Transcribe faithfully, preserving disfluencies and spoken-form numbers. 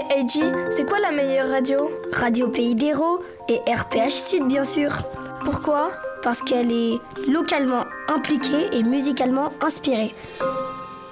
A G, c'est quoi la meilleure radio? Radio Pays d'Hérault et R P H Sud, bien sûr. Pourquoi? Parce qu'elle est localement impliquée et musicalement inspirée.